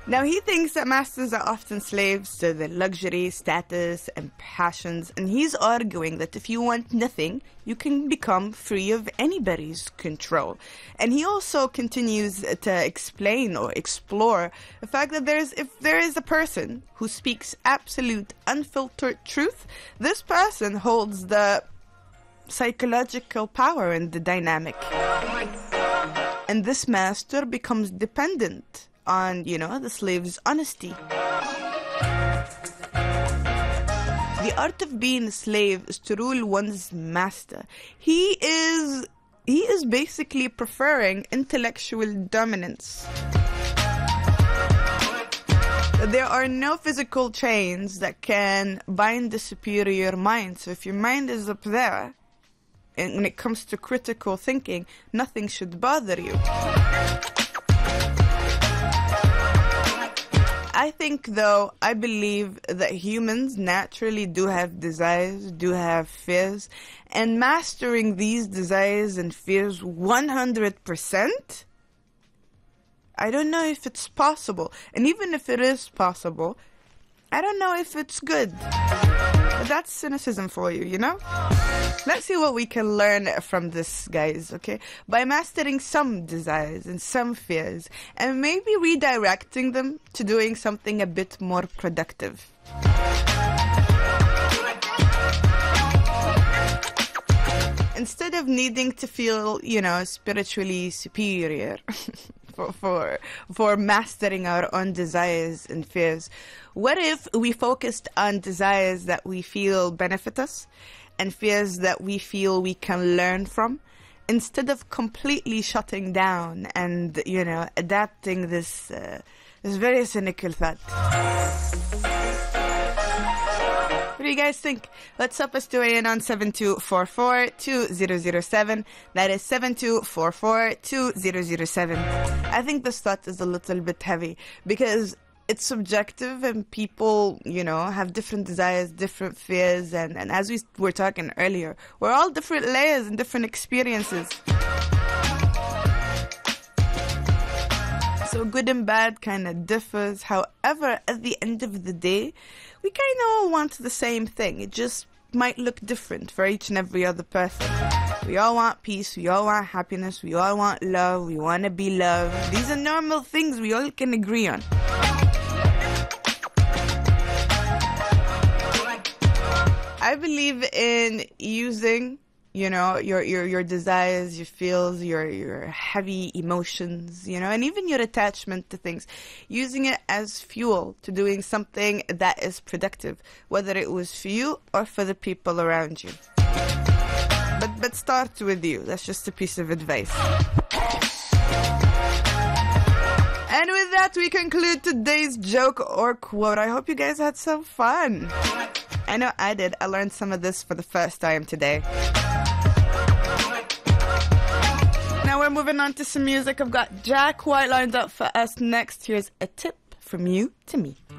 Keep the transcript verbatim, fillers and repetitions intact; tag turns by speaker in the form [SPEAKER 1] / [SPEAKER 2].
[SPEAKER 1] Now, he thinks that masters are often slaves to their luxury, status, and passions, and he's arguing that if you want nothing, you can become free of anybody's control. And he also continues to explain or explore the fact that there's if there is a person who speaks absolute, unfiltered truth, this person holds the psychological power in the dynamic. And this master becomes dependent on, you know, the slave's honesty. The art of being a slave is to rule one's master. He is he is basically preferring intellectual dominance. There are no physical chains that can bind the superior mind. So if your mind is up there, and when it comes to critical thinking, nothing should bother you. I think, though, I believe that humans naturally do have desires, do have fears, and mastering these desires and fears one hundred percent, I don't know if it's possible. And even if it is possible, I don't know if it's good. But that's cynicism for you, you know? Let's see what we can learn from this, guys, okay? By mastering some desires and some fears, and maybe redirecting them to doing something a bit more productive. Instead of needing to feel, you know, spiritually superior for, for for mastering our own desires and fears, what if we focused on desires that we feel benefit us and fears that we feel we can learn from, instead of completely shutting down and, you know, adapting this uh, this very cynical thought? What do you guys think? Let's up us to weigh in on seven two four four, two zero zero seven. That is seven two four four, two zero zero seven. I think this thought is a little bit heavy because it's subjective and people, you know, have different desires, different fears. And, and as we were talking earlier, we're all different layers and different experiences. So good and bad kind of differs. However, at the end of the day, we kind of all want the same thing. It just might look different for each and every other person. We all want peace. We all want happiness. We all want love. We want to be loved. These are normal things we all can agree on. I believe in using, you know, your, your, your desires, your feels, your, your heavy emotions, you know, and even your attachment to things, using it as fuel to doing something that is productive, whether it was for you or for the people around you. But, but start with you. That's just a piece of advice. And with that, we conclude today's joke or quote. I hope you guys had some fun. I know I did. I learned some of this for the first time today. Now we're moving on to some music. I've got Jack White lined up for us next. Here's a tip from you to me.